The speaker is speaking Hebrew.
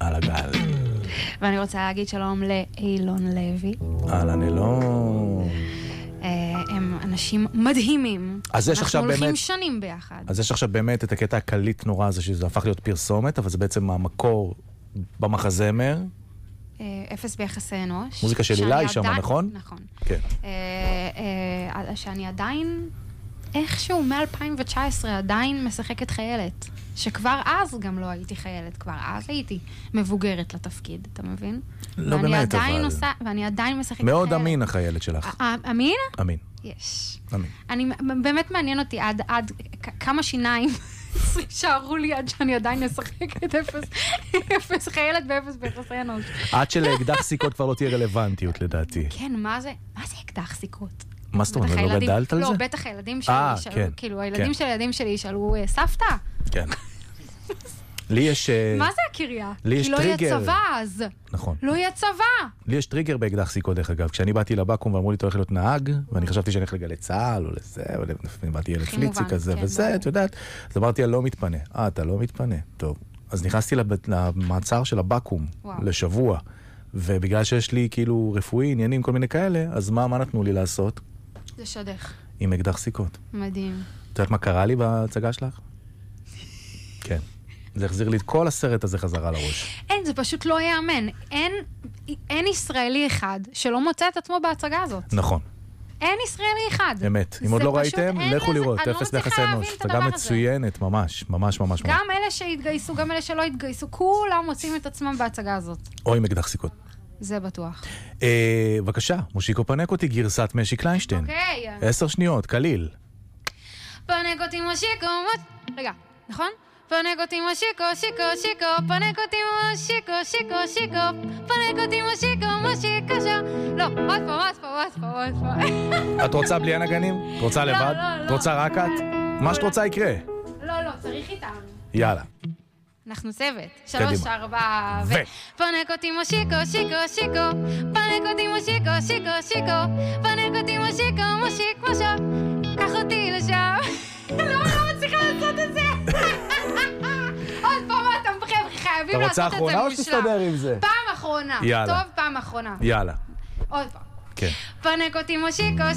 על הגל. ואני רוצה להגיד שלום לאילון לוי. אהלן אילון. הם אנשים מדהימים. אז יש עכשיו אנחנו באמת... הולכים שנים ביחד. אז יש עכשיו באמת את הקטע הקליט נורא הזה, שזה הפך להיות פרסומת, אבל זה בעצם המקור במחזמר. אפס ביחסי אנוש. מוזיקה של אילי שם, נכון? נכון. כן. שאני עדיין, איכשהו מ-2019 עדיין משחקת חיילת. שכבר אז גם לא הייתי חיילת, כבר אז הייתי מבוגרת לתפקיד, אתה מבין? לא באמת, אבל... ואני עדיין משחקת חיילת. מאוד אמין החיילת שלך. אמין? אמין. יש. אמין. אני באמת מעניין אותי עד כמה שיניים שערו לי עד שאני עדיין משחקת אפס חיילת ואפס ביחסי אנוש. עד שלאקדח סיכות כבר לא תהיה רלוונטיות לדעתי. כן, מה זה אקדח סיכות? מה זאת אומרת? לא גדלת על זה? לא, בטח הילדים שלי, כאילו הילדים של הילדים שלי ישאלו, סבתא? כן. לי יש... מה זה הקריה? לי יש כי לא טריגר. יהיה צבא אז. נכון. לא יהיה צבא. לי יש טריגר באקדח סיכות דרך אגב. כשאני באתי לבקו"ם ואמרו לי, אתה הולך להיות נהג, ואני חשבתי שאני הולך לגלי צה"ל או לזה, ובאתי ילד פליצי כזה וזה, את יודעת. אז אמרתי, אני לא מתפנה. אתה לא מתפנה. טוב. אז נכנסתי למעצר של הבקו"ם לשבוע, ובגלל שיש לי כאילו רפואי, עניינים, כל מיני כאלה, אז מה נתנו לי לעשות? זה שדך. עם אקדח סיכות. מדהים. את יודעת מה קרה לי בהצגה שלך? כן. זה החזיר לי את כל הסרט הזה חזרה לראש. אין, זה פשוט לא יאמן. אין ישראלי אחד שלא מוצא את עצמו בהצגה הזאת. נכון. אין ישראלי אחד. אמת. אם עוד לא ראיתם, לכו לראות. אפס ביחסי אנוש. הצגה מצוינת, ממש, ממש, ממש. גם אלה שהתגייסו, גם אלה שלא התגייסו, כולם מוצאים את עצמם בהצגה הזאת. או עם אקדח סיכות. זה בטוח. בבקשה, מושיקו פנק אותי, גרסת משי קליינשטיין. אוקיי. 10 שניות, קליל. פנק אותי מושיקו, רגע, נכון? פנק אותי מושיקו, שיקו, שיקו, פנק אותי מושיקו, שיקו, שיקו, פנק אותי מושיקו, מושיקו, לא, עוד פעם. את רוצה בלי הנגנים? את רוצה לבד? את רוצה רק את? מה שאת רוצה יקרה. לא, צריך איתם. יאללה. אנחנו צוות. 3, 4, פנק אותי מושיקו, שיקו, שיקו, פנק אותי מושיקו, שיקו, שיקו, פנק אותי מושיקו, מושיק, משו, קח אותי לשם. לא מצליחה לעשות את זה. עוד פעם, אתם חייבים לעשות את זה. אתה רוצה אחרונה או שתסתדר עם זה? פעם אחרונה. טוב, פעם אחרונה. יאללה. עוד פעם. כן. פנק אותי מושיקו,